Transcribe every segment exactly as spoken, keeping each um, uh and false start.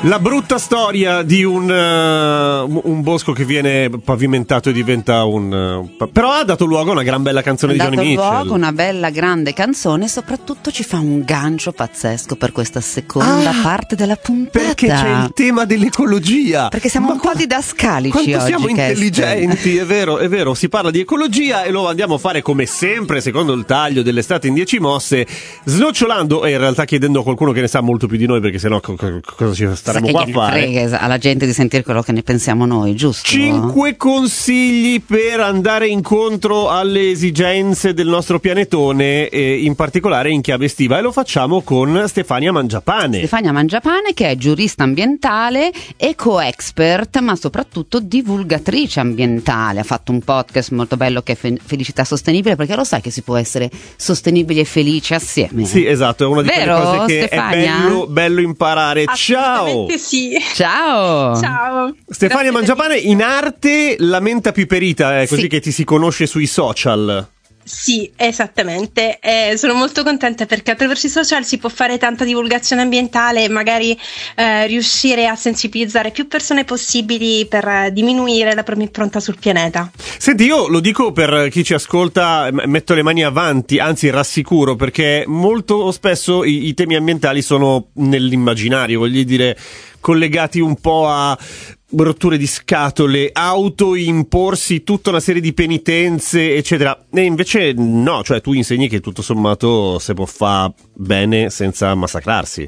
La brutta storia di un, uh, un bosco che viene pavimentato e diventa un... Uh, però ha dato luogo a una gran bella canzone ha di Johnny Mitchell. Ha dato luogo a una bella grande canzone e soprattutto ci fa un gancio pazzesco per questa seconda ah, parte della puntata. Perché c'è il tema dell'ecologia. Perché siamo Ma un qua, po' didascalici quanto oggi. Siamo intelligenti, è vero, è vero. Si parla di ecologia e lo andiamo a fare come sempre, secondo il taglio dell'estate in dieci mosse, snocciolando e in realtà chiedendo a qualcuno che ne sa molto più di noi, perché sennò co- co- cosa ci staremo qua a fare? Frega alla gente di sentire quello che ne pensiamo noi, giusto? Cinque consigli per andare incontro alle esigenze del nostro pianetone, eh, in particolare in chiave estiva, e lo facciamo con Stefania Mangiapane. Stefania Mangiapane, che è giurista ambientale, eco-expert, ma soprattutto divulgatrice ambientale. Ha fatto un podcast molto bello che è Fe- Felicità Sostenibile, perché lo sai che si può essere sostenibili e felici assieme. Sì, esatto, è una di Vero, quelle cose che Stefania? è bello, bello imparare. Ciao! Sì. Ciao! Ciao! Stefania Mangiapane, in arte la menta piperita, è così sì. che ti si conosce sui social. Sì, esattamente. Eh, sono molto contenta perché attraverso i social si può fare tanta divulgazione ambientale e magari eh, riuscire a sensibilizzare più persone possibili per eh, diminuire la propria impronta sul pianeta. Senti, io lo dico per chi ci ascolta, metto le mani avanti, anzi rassicuro, perché molto spesso i, i temi ambientali sono nell'immaginario, voglio dire, collegati un po' a rotture di scatole, autoimporsi tutta una serie di penitenze, eccetera. E invece no, cioè tu insegni che tutto sommato si può fare bene senza massacrarsi.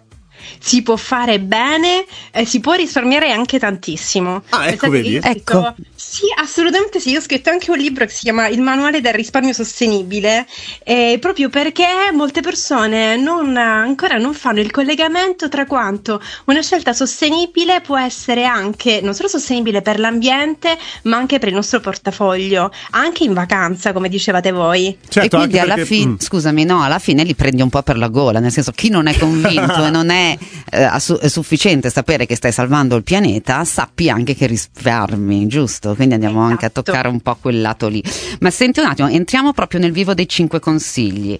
Si può fare bene e si può risparmiare anche tantissimo. Ah, ecco, vedi? Io ecco. Scritto, sì, assolutamente sì. Io ho scritto anche un libro che si chiama Il manuale del risparmio sostenibile, eh, proprio perché molte persone non, ancora non fanno il collegamento tra quanto una scelta sostenibile può essere anche non solo sostenibile per l'ambiente, ma anche per il nostro portafoglio, anche in vacanza, come dicevate voi. Certo, e quindi alla perché... fine, mm. scusami, no, alla fine li prendi un po' per la gola, nel senso, chi non è convinto e non è eh, è sufficiente sapere che stai salvando il pianeta, sappi anche che risparmi, giusto? Quindi andiamo esatto. anche a toccare un po' quel lato lì. Ma senti un attimo, entriamo proprio nel vivo dei cinque consigli.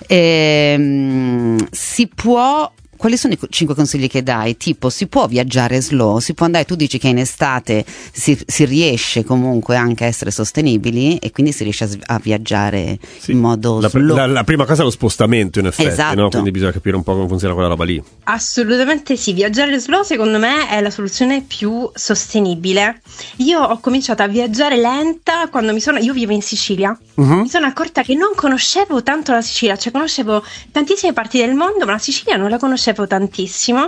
Ehm, si può Quali sono i cinque consigli che dai? Tipo, si può viaggiare slow, si può andare, tu dici che in estate si, si riesce comunque anche a essere sostenibili e quindi si riesce a, a viaggiare sì. in modo la, slow. La, la prima cosa è lo spostamento, in effetti, esatto. no? Quindi bisogna capire un po' come funziona quella roba lì. Assolutamente sì, viaggiare slow secondo me è la soluzione più sostenibile. Io ho cominciato a viaggiare lenta quando mi sono, io vivo in Sicilia, uh-huh. mi sono accorta che non conoscevo tanto la Sicilia, cioè conoscevo tantissime parti del mondo, ma la Sicilia non la conoscevo tantissimo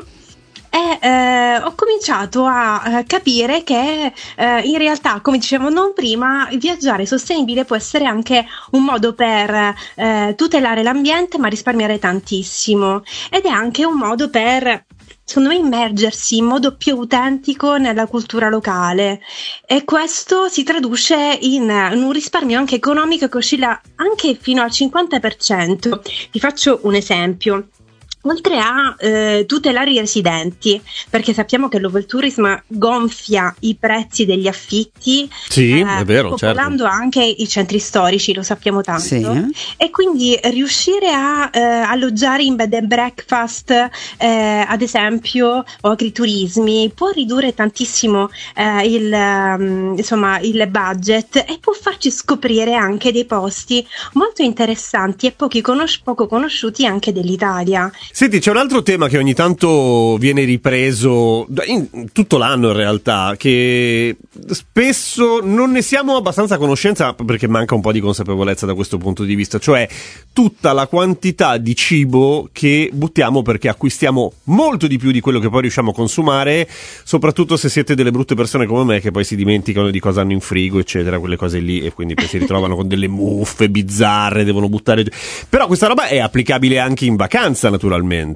e eh, ho cominciato a, a capire che eh, in realtà, come dicevamo prima, viaggiare sostenibile può essere anche un modo per eh, tutelare l'ambiente ma risparmiare tantissimo, ed è anche un modo per, secondo me, immergersi in modo più autentico nella cultura locale, e questo si traduce in, in un risparmio anche economico che oscilla anche fino al cinquanta per cento. Vi faccio un esempio. Oltre a eh, tutelare i residenti, perché sappiamo che l'overtourism gonfia i prezzi degli affitti, sì, eh, è vero, popolando certo. anche i centri storici, lo sappiamo tanto, sì. e quindi riuscire a eh, alloggiare in bed and breakfast, eh, ad esempio, o agriturismi, può ridurre tantissimo eh, il, um, insomma, il budget, e può farci scoprire anche dei posti molto interessanti e pochi conos- poco conosciuti anche dell'Italia. Senti, c'è un altro tema che ogni tanto viene ripreso in tutto l'anno in realtà, che spesso non ne siamo abbastanza a conoscenza perché manca un po' di consapevolezza da questo punto di vista, cioè tutta la quantità di cibo che buttiamo perché acquistiamo molto di più di quello che poi riusciamo a consumare, soprattutto se siete delle brutte persone come me che poi si dimenticano di cosa hanno in frigo, eccetera, quelle cose lì, e quindi poi si ritrovano con delle muffe bizzarre, devono buttare. Però questa roba è applicabile anche in vacanza, naturalmente.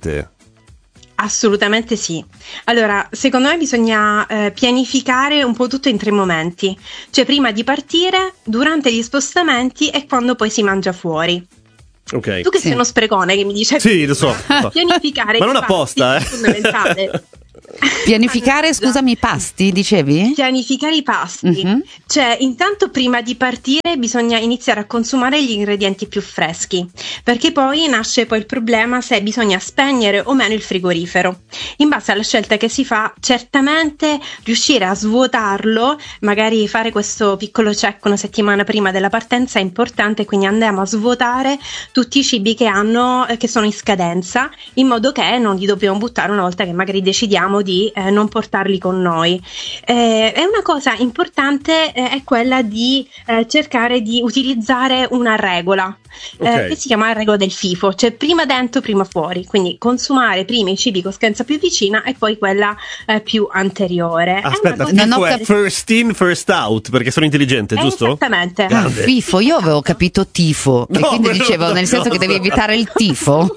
Assolutamente sì. Allora, secondo me bisogna eh, pianificare un po' tutto in tre momenti, cioè prima di partire, durante gli spostamenti e quando poi si mangia fuori. Okay. Tu che sì. sei uno sprecone che mi dice sì, lo so, lo so. pianificare ma non apposta, eh. è fondamentale. Pianificare, scusami, i pasti, dicevi? Pianificare i pasti. Mm-hmm. Cioè, intanto prima di partire bisogna iniziare a consumare gli ingredienti più freschi, perché poi nasce poi il problema se bisogna spegnere o meno il frigorifero. In base alla scelta che si fa, certamente riuscire a svuotarlo, magari fare questo piccolo check una settimana prima della partenza è importante, quindi andiamo a svuotare tutti i cibi che hanno, che sono in scadenza, in modo che non li dobbiamo buttare una volta che magari decidiamo di eh, non portarli con noi. Eh, è una cosa importante eh, è quella di eh, cercare di utilizzare una regola eh, okay. che si chiama la regola del FIFO, cioè prima dentro prima fuori, quindi consumare prima i cibi con scadenza più vicina e poi quella eh, più anteriore. Aspetta, è FIFO è first in first out, perché sono intelligente, eh, giusto? Esattamente. Ah, FIFO, io avevo capito tifo, no, e quindi dicevo, nel senso no, che devi evitare il tifo.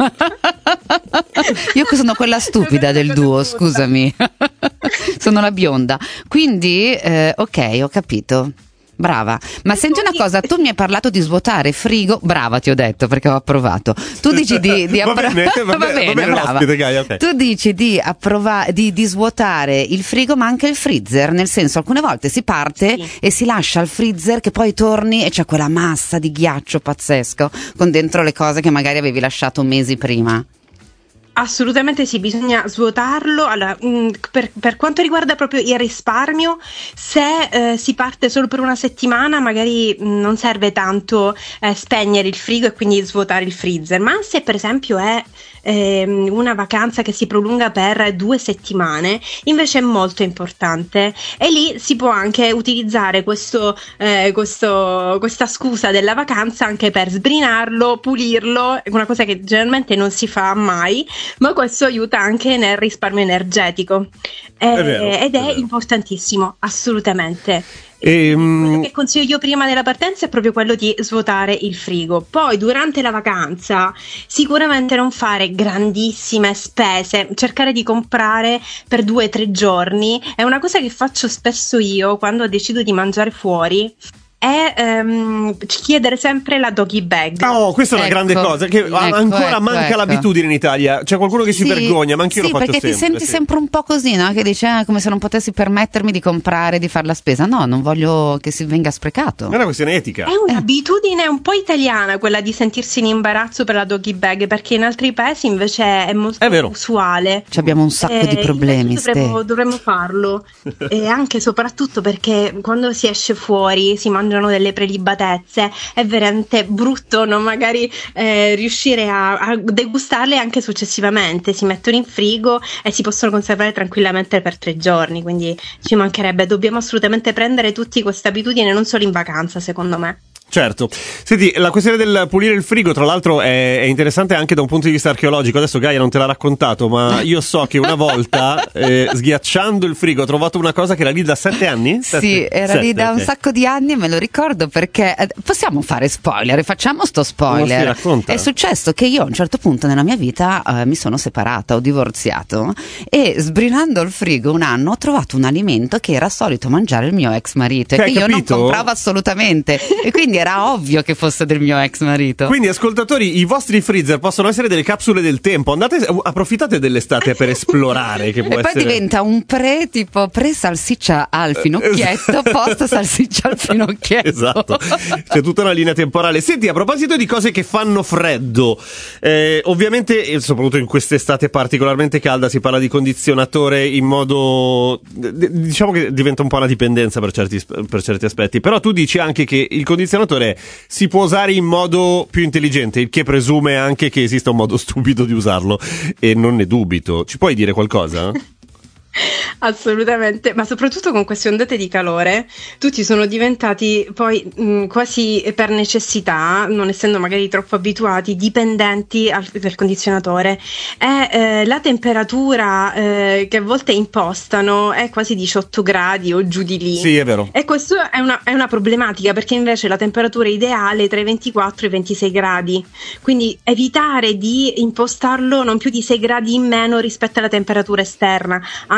Io sono quella stupida del duo, scusami. Sono la bionda. Quindi, eh, ok, ho capito. Brava. Ma senti una cosa, tu mi hai parlato di svuotare frigo. Brava, ti ho detto, perché ho approvato. Tu dici di, di va appro- bene, va bene, va bene, brava. Ospite, Gaia, okay. Tu dici di, approva- di, di svuotare il frigo, ma anche il freezer. Nel senso, alcune volte si parte sì. e si lascia il freezer, che poi torni e c'è quella massa di ghiaccio pazzesco con dentro le cose che magari avevi lasciato mesi prima. Assolutamente sì, bisogna svuotarlo. Allora, mh, per, per quanto riguarda proprio il risparmio, se eh, si parte solo per una settimana magari mh, non serve tanto eh, spegnere il frigo e quindi svuotare il freezer, ma se per esempio è eh, una vacanza che si prolunga per due settimane invece è molto importante, e lì si può anche utilizzare questo, eh, questo, questa scusa della vacanza anche per sbrinarlo, pulirlo, una cosa che generalmente non si fa mai, ma questo aiuta anche nel risparmio energetico, eh, è vero, ed è, è vero. importantissimo, assolutamente. E, quello che consiglio io prima della partenza è proprio quello di svuotare il frigo. Poi durante la vacanza sicuramente non fare grandissime spese, cercare di comprare per due o tre giorni. È una cosa che faccio spesso io quando decido di mangiare fuori, è um, chiedere sempre la doggy bag. Oh, questa è una ecco, grande cosa che ecco, ancora ecco, manca ecco. l'abitudine in Italia. C'è qualcuno che si sì, vergogna, ma anch'io sì, lo faccio perché sempre. ti senti sì. sempre un po' così, no? Che dici ah, come se non potessi permettermi di comprare, di fare la spesa. No, non voglio che si venga sprecato. È una questione etica. È un'abitudine un po' italiana quella di sentirsi in imbarazzo per la doggy bag, perché in altri paesi invece è molto È vero. usuale. Ci abbiamo un sacco Eh, di problemi. dovremmo, Ste. dovremmo farlo, e anche e soprattutto perché quando si esce fuori si mangiano delle prelibatezze, è veramente brutto non magari eh, riuscire a, a degustarle anche successivamente. Si mettono in frigo e si possono conservare tranquillamente per tre giorni, quindi ci mancherebbe. Dobbiamo assolutamente prendere tutti questa abitudine, non solo in vacanza, secondo me. Certo. Senti, la questione del pulire il frigo, tra l'altro, è, è interessante anche da un punto di vista archeologico. Adesso Gaia non te l'ha raccontato, ma io so che una volta, eh, sghiacciando il frigo, ho trovato una cosa che era lì da sette anni? Sette? Sì, era Sette, lì da okay. un sacco di anni e me lo ricordo perché eh, possiamo fare spoiler, facciamo sto spoiler. Ma si racconta. È successo che io a un certo punto nella mia vita eh, mi sono separata, ho divorziato, e sbrinando il frigo un anno ho trovato un alimento che era solito mangiare il mio ex marito Che e che io capito? non compravo assolutamente, e quindi era ovvio che fosse del mio ex marito. Quindi, ascoltatori, i vostri freezer possono essere delle capsule del tempo. Andate, approfittate dell'estate per esplorare. Che può e poi essere... diventa un pre tipo pre salsiccia al finocchietto, post salsiccia al finocchietto. Esatto, c'è tutta una linea temporale. Senti, a proposito di cose che fanno freddo, eh, ovviamente, soprattutto in quest'estate particolarmente calda, si parla di condizionatore in modo, diciamo che diventa un po' una dipendenza per certi, per certi aspetti. Però tu dici anche che il condizionatore si può usare in modo più intelligente, il che presume anche che esista un modo stupido di usarlo, e non ne dubito. Ci puoi dire qualcosa? Assolutamente, ma soprattutto con queste ondate di calore tutti sono diventati poi mh, quasi per necessità, non essendo magari troppo abituati, dipendenti al, del condizionatore, e eh, la temperatura eh, che a volte impostano è quasi diciotto gradi o giù di lì. Sì, è vero. E questo è una, è una problematica, perché invece la temperatura ideale è tra i ventiquattro e i ventisei gradi, quindi evitare di impostarlo non più di sei gradi in meno rispetto alla temperatura esterna, anche perché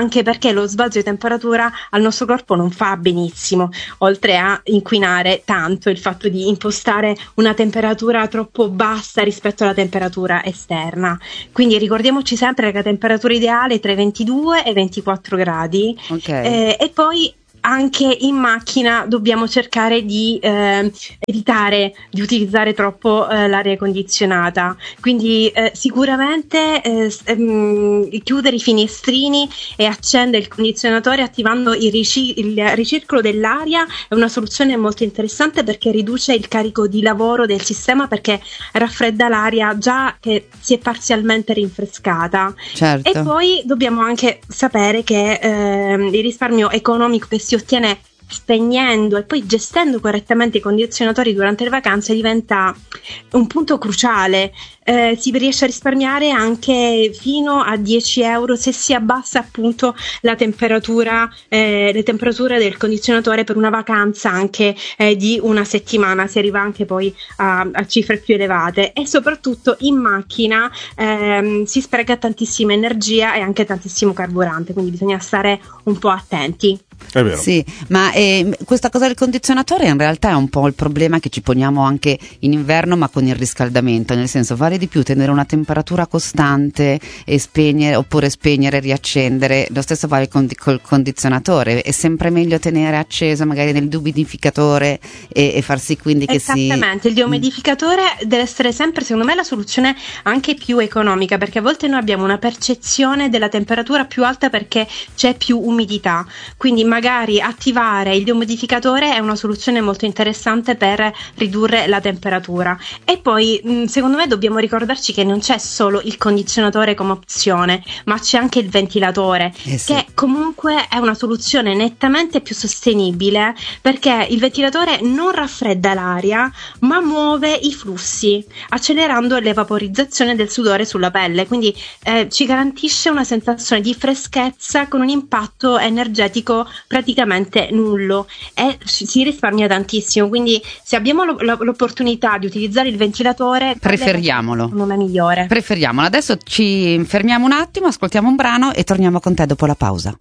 anche lo sbalzo di temperatura al nostro corpo non fa benissimo, oltre a inquinare tanto il fatto di impostare una temperatura troppo bassa rispetto alla temperatura esterna. Quindi ricordiamoci sempre che la temperatura ideale è tra i ventidue e i ventiquattro gradi. Okay. Eh, e poi anche in macchina dobbiamo cercare di eh, evitare di utilizzare troppo eh, l'aria condizionata, quindi eh, sicuramente eh, ehm, chiudere i finestrini e accendere il condizionatore attivando il, rici- il ricircolo dell'aria è una soluzione molto interessante, perché riduce il carico di lavoro del sistema, perché raffredda l'aria già che si è parzialmente rinfrescata. Certo. E poi dobbiamo anche sapere che ehm, il risparmio economico che si ottiene spegnendo e poi gestendo correttamente i condizionatori durante le vacanze diventa un punto cruciale. Eh, si riesce a risparmiare anche fino a dieci euro se si abbassa appunto la temperatura, eh, le temperature del condizionatore per una vacanza anche eh, di una settimana. Si arriva anche poi a, a cifre più elevate, e soprattutto in macchina ehm, si spreca tantissima energia e anche tantissimo carburante, quindi bisogna stare un po' attenti. È vero. Sì, ma eh, questa cosa del condizionatore in realtà è un po' il problema che ci poniamo anche in inverno, ma con il riscaldamento, nel senso, vale di più tenere una temperatura costante e spegnere, oppure spegnere e riaccendere. Lo stesso vale con, col condizionatore, è sempre meglio tenere acceso magari nel dehumidificatore e, e far sì quindi che si... Esattamente, il dehumidificatore deve essere sempre, secondo me, la soluzione anche più economica, perché a volte noi abbiamo una percezione della temperatura più alta perché c'è più umidità, quindi magari attivare il dehumidificatore è una soluzione molto interessante per ridurre la temperatura. E poi mh, secondo me dobbiamo ricordarci che non c'è solo il condizionatore come opzione, ma c'è anche il ventilatore, eh sì. che comunque è una soluzione nettamente più sostenibile, perché il ventilatore non raffredda l'aria ma muove i flussi, accelerando l'evaporizzazione del sudore sulla pelle, quindi eh, ci garantisce una sensazione di freschezza con un impatto energetico praticamente nullo, e si risparmia tantissimo. Quindi se abbiamo lo, lo, l'opportunità di utilizzare il ventilatore, preferiamolo. Non è migliore. Preferiamolo. Adesso ci fermiamo un attimo, ascoltiamo un brano e torniamo con te dopo la pausa.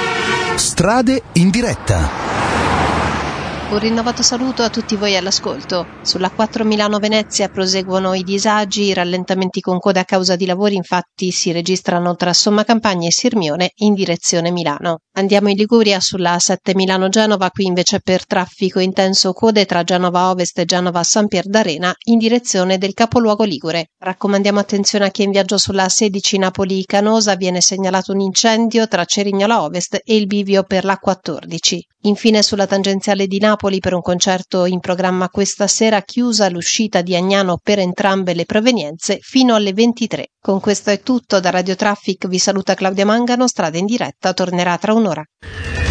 Strade in diretta. Un rinnovato saluto a tutti voi all'ascolto. Sulla quattro Milano-Venezia proseguono i disagi, i rallentamenti con coda a causa di lavori infatti si registrano tra Sommacampagna e Sirmione in direzione Milano. Andiamo in Liguria sulla A sette Milano-Genova, qui invece per traffico intenso code tra Genova Ovest e Genova San Pier d'Arena in direzione del capoluogo ligure. Raccomandiamo attenzione a chi è in viaggio sulla A sedici Napoli-Canosa, viene segnalato un incendio tra Cerignola Ovest e il bivio per l'A quattordici. Infine sulla tangenziale di Napoli per un concerto in programma questa sera, chiusa l'uscita di Agnano per entrambe le provenienze fino alle ventitré. Con questo è tutto, da Radio Traffic vi saluta Claudia Mangano, Strada in diretta tornerà tra un'ora.